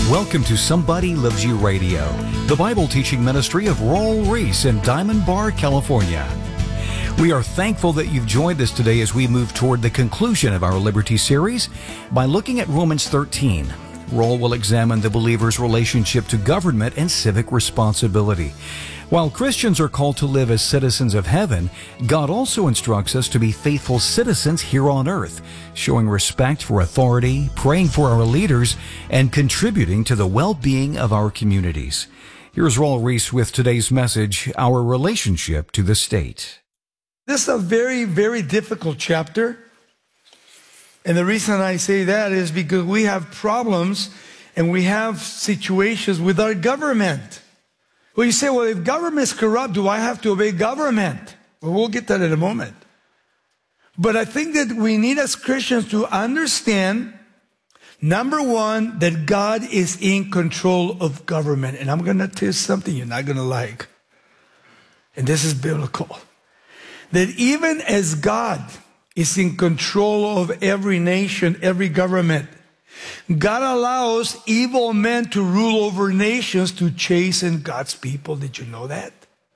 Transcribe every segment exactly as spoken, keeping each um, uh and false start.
Welcome to Somebody Loves You Radio, the Bible teaching ministry of Royal Reese in Diamond Bar, California. We are thankful that you've joined us today as we move toward the conclusion of our Liberty series by looking at Romans thirteen. Roll will examine the believer's relationship to government and civic responsibility. While Christians are called to live as citizens of heaven, God also instructs us to be faithful citizens here on earth, showing respect for authority, praying for our leaders, and contributing to the well-being of our communities. Here's Roll Reese with today's message, Our Relationship to the State. This is a very, very difficult chapter. And the reason I say that is because we have problems and we have situations with our government. Well, you say, well, if government is corrupt, do I have to obey government? Well, we'll get that in a moment. But I think that we need as Christians to understand, number one, that God is in control of government. And I'm going to tell you something you're not going to like. And this is biblical. That even as God is in control of every nation, every government, God allows evil men to rule over nations to chasten God's people. Did you know that?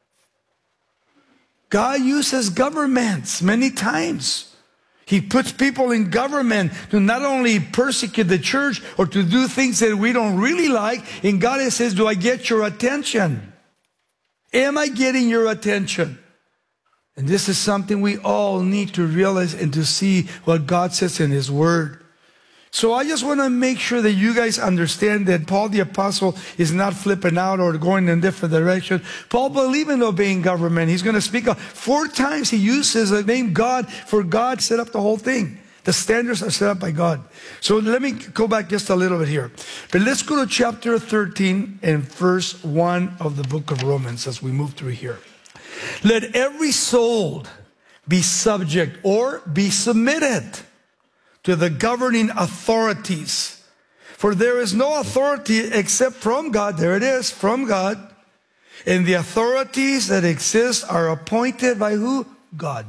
God uses governments many times. He puts people in government to not only persecute the church or to do things that we don't really like. And God says, do I get your attention? Am I getting your attention? And this is something we all need to realize and to see what God says in His Word. So I just want to make sure that you guys understand that Paul the Apostle is not flipping out or going in a different direction. Paul believed in obeying government. He's going to speak of four times he uses the name God, for God set up the whole thing. The standards are set up by God. So let me go back just a little bit here. But let's go to chapter thirteen and verse one of the book of Romans as we move through here. Let every soul be subject or be submitted to the governing authorities. For there is no authority except from God. There it is, from God. And the authorities that exist are appointed by who? God.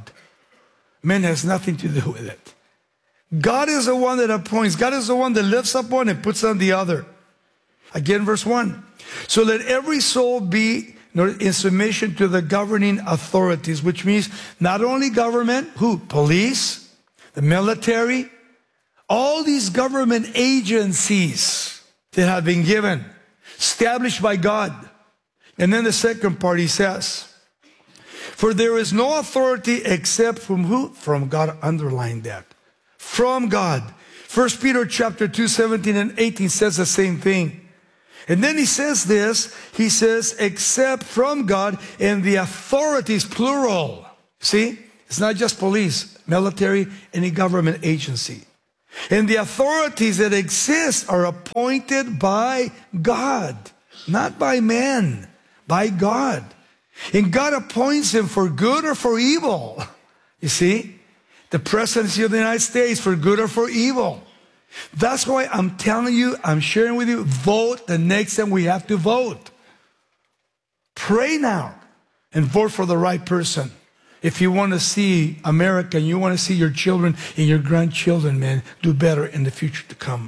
Man has nothing to do with it. God is the one that appoints. God is the one that lifts up one and puts on the other. Again, verse one. So let every soul be in submission to the governing authorities, which means not only government, who? Police, the military, all these government agencies that have been given, established by God. And then the second part he says, for there is no authority except from who? From God. Underline that. From God. First Peter chapter two, seventeen and eighteen says the same thing. And then he says this, he says, except from God, and the authorities, plural. See, it's not just police, military, any government agency. And the authorities that exist are appointed by God, not by man, by God. And God appoints them for good or for evil. You see, the presidency of the United States for good or for evil. That's why I'm telling you, I'm sharing with you, vote the next time we have to vote. Pray now and vote for the right person. If you want to see America and you want to see your children and your grandchildren, man, do better in the future to come.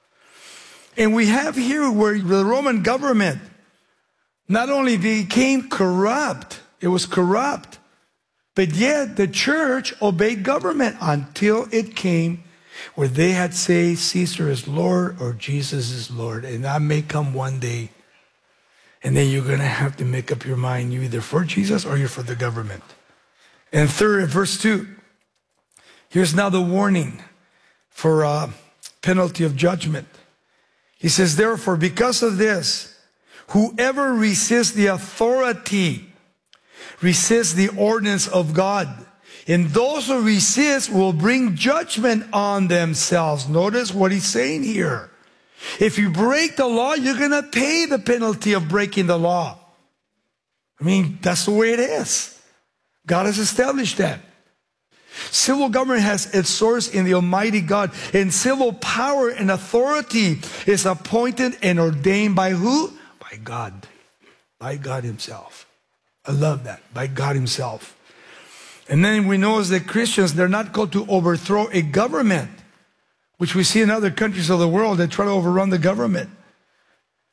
And we have here where the Roman government not only became corrupt, it was corrupt, but yet the church obeyed government until it came where they had said Caesar is Lord or Jesus is Lord. And that may come one day. And then you're going to have to make up your mind. You're either for Jesus or you're for the government. And third, verse two. Here's now the warning for uh, penalty of judgment. He says, therefore, because of this, whoever resists the authority resists the ordinance of God. And those who resist will bring judgment on themselves. Notice what he's saying here. If you break the law, you're going to pay the penalty of breaking the law. I mean, that's the way it is. God has established that. Civil government has its source in the Almighty God. And civil power and authority is appointed and ordained by who? By God. By God Himself. I love that. By God Himself. And then we know as the Christians, they're not called to overthrow a government, which we see in other countries of the world that try to overrun the government.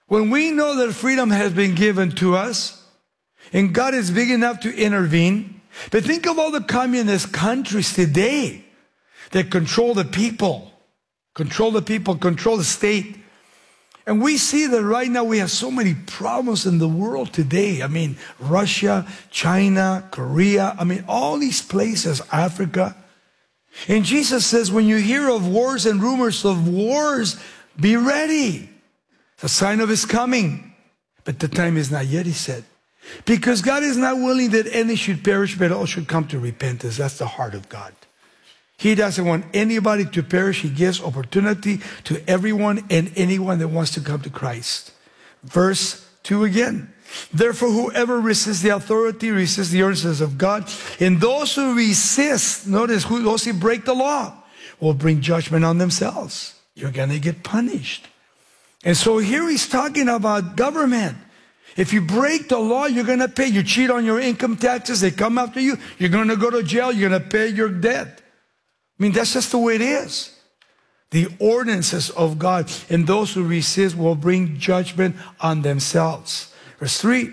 When we know that freedom has been given to us, and God is big enough to intervene, but think of all the communist countries today that control the people, control the people, control the state. And we see that right now we have so many problems in the world today. I mean, Russia, China, Korea, I mean, all these places, Africa. And Jesus says, when you hear of wars and rumors of wars, be ready. The sign of his coming. But the time is not yet, he said. Because God is not willing that any should perish, but all should come to repentance. That's the heart of God. He doesn't want anybody to perish. He gives opportunity to everyone and anyone that wants to come to Christ. Verse two again. Therefore, whoever resists the authority resists the ordinances of God. And those who resist, notice, who, those who break the law, will bring judgment on themselves. You're going to get punished. And so here he's talking about government. If you break the law, you're going to pay. You cheat on your income taxes, they come after you. You're going to go to jail. You're going to pay your debt. I mean, that's just the way it is. The ordinances of God, and those who resist will bring judgment on themselves. Verse three,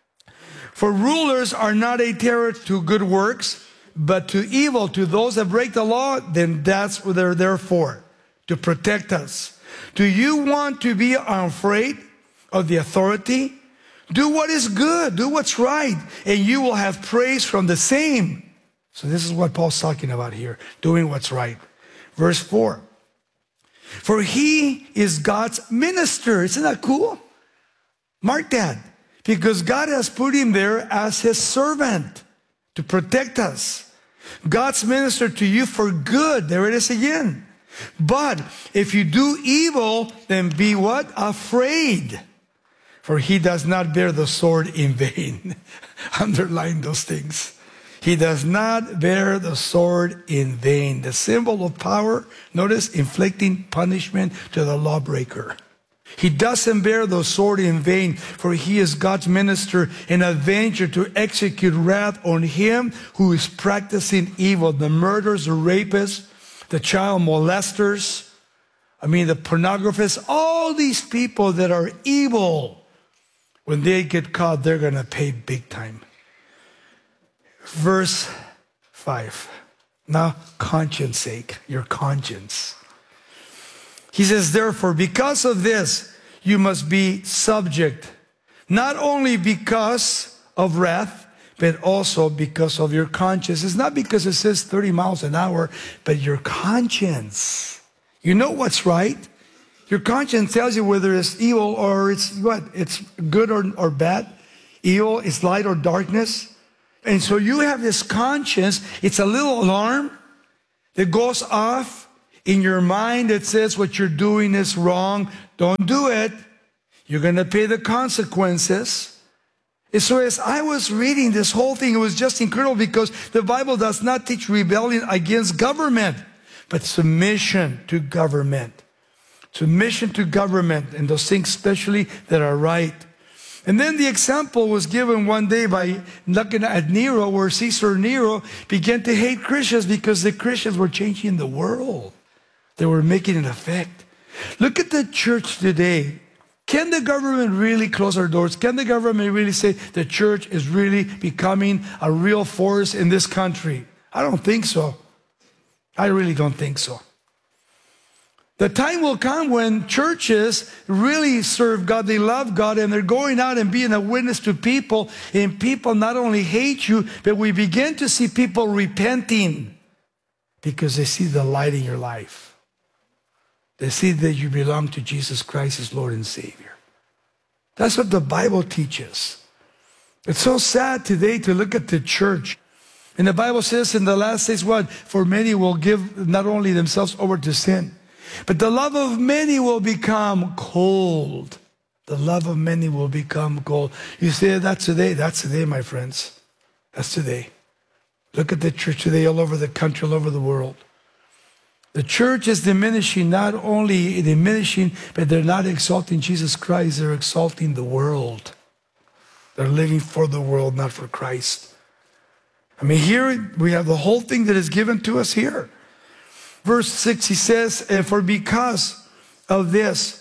for rulers are not a terror to good works, but to evil, to those that break the law, then that's what they're there for, to protect us. Do you want to be afraid of the authority? Do what is good, do what's right, and you will have praise from the same. So this is what Paul's talking about here, doing what's right. Verse four, for he is God's minister. Isn't that cool? Mark that. Because God has put him there as his servant to protect us. God's minister to you for good. There it is again. But if you do evil, then be what? Afraid. For he does not bear the sword in vain. Underline those things. He does not bear the sword in vain. The symbol of power, notice, inflicting punishment to the lawbreaker. He doesn't bear the sword in vain, for he is God's minister, an avenger to execute wrath on him who is practicing evil. The murderers, the rapists, the child molesters, I mean the pornographers, all these people that are evil, when they get caught, they're going to pay big time. Verse five. Now, conscience sake, your conscience. He says, therefore, because of this, you must be subject, not only because of wrath, but also because of your conscience. It's not because it says thirty miles an hour, but your conscience. You know what's right. Your conscience tells you whether it's evil or it's what? It's good or, or bad. Evil is light or darkness. And so you have this conscience. It's a little alarm that goes off in your mind that says what you're doing is wrong. Don't do it. You're going to pay the consequences. And so as I was reading this whole thing, it was just incredible because the Bible does not teach rebellion against government, but submission to government. Submission to government and those things especially that are right. And then the example was given one day by looking at Nero, where Caesar Nero began to hate Christians because the Christians were changing the world. They were making an effect. Look at the church today. Can the government really close our doors? Can the government really say the church is really becoming a real force in this country? I don't think so. I really don't think so. The time will come when churches really serve God, they love God, and they're going out and being a witness to people, and people not only hate you, but we begin to see people repenting because they see the light in your life. They see that you belong to Jesus Christ as Lord and Savior. That's what the Bible teaches. It's so sad today to look at the church. And the Bible says in the last days what? For many will give not only themselves over to sin, but the love of many will become cold. The love of many will become cold. You say that's today. That's today, my friends. That's today. Look at the church today all over the country, all over the world. The church is diminishing, not only diminishing, but they're not exalting Jesus Christ. They're exalting the world. They're living for the world, not for Christ. I mean, here we have the whole thing that is given to us here. Verse six, he says, for because of this,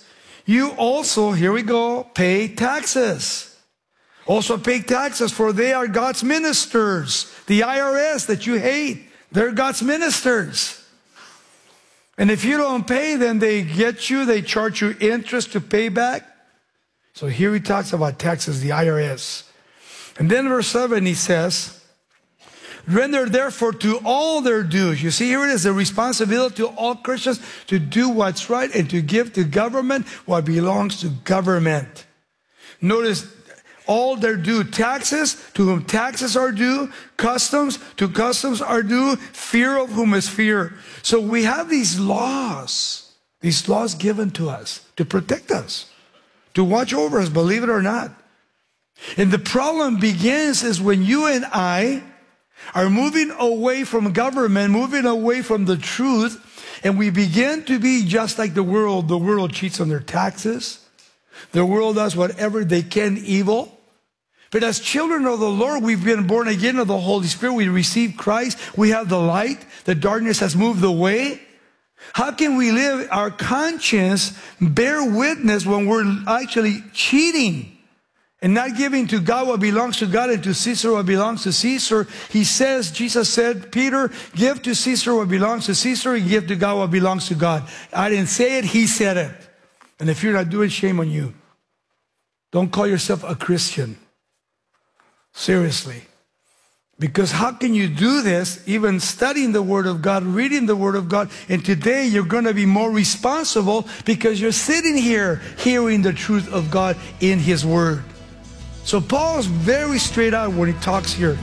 you also, here we go, pay taxes. Also pay taxes, for they are God's ministers. The I R S that you hate, they're God's ministers. And if you don't pay, then they get you, they charge you interest to pay back. So here he talks about taxes, the I R S. And then verse seven, he says, render therefore to all their dues. You see, here it is, the responsibility to all Christians to do what's right and to give to government what belongs to government. Notice, all their due. Taxes, to whom taxes are due. Customs, to customs are due. Fear, of whom is fear. So we have these laws, these laws given to us to protect us, to watch over us, believe it or not. And the problem begins is when you and I are moving away from government, moving away from the truth, and we begin to be just like the world. The world cheats on their taxes. The world does whatever they can evil. But as children of the Lord, we've been born again of the Holy Spirit. We receive Christ. We have the light. The darkness has moved away. How can we live our conscience, bear witness when we're actually cheating and not giving to God what belongs to God and to Caesar what belongs to Caesar? He says, Jesus said, Peter, give to Caesar what belongs to Caesar and give to God what belongs to God. I didn't say it. He said it. And if you're not doing, shame on you. Don't call yourself a Christian. Seriously. Because how can you do this, even studying the Word of God, reading the Word of God, and today you're going to be more responsible because you're sitting here hearing the truth of God in His Word. So Paul's very straight out when he talks here.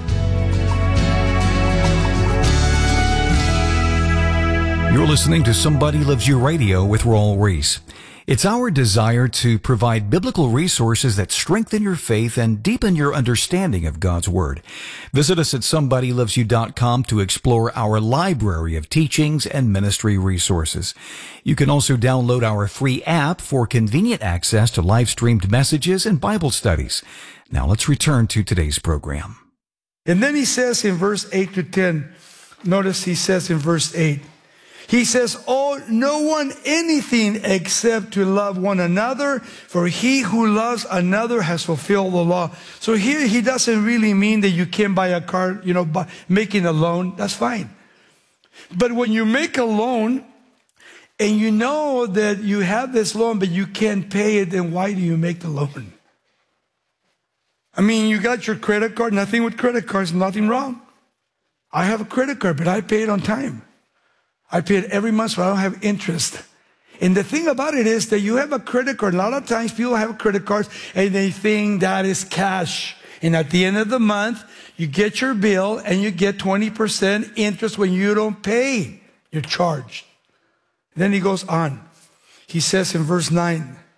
You're listening to Somebody Loves You Radio with Raul Ries. It's our desire to provide biblical resources that strengthen your faith and deepen your understanding of God's Word. Visit us at somebody loves you dot com to explore our library of teachings and ministry resources. You can also download our free app for convenient access to live-streamed messages and Bible studies. Now let's return to today's program. And then he says in verse eight to ten, notice he says in verse eight, he says, owe no one anything except to love one another, for he who loves another has fulfilled the law. So here he doesn't really mean that you can buy a car, you know, by making a loan. That's fine. But when you make a loan and you know that you have this loan but you can't pay it, then why do you make the loan? I mean, you got your credit card, nothing with credit cards, nothing wrong. I have a credit card, but I pay it on time. I pay it every month, so I don't have interest. And the thing about it is that you have a credit card. A lot of times people have credit cards and they think that is cash. And at the end of the month, you get your bill and you get twenty percent interest when you don't pay. You're charged. Then he goes on. He says in verse nine,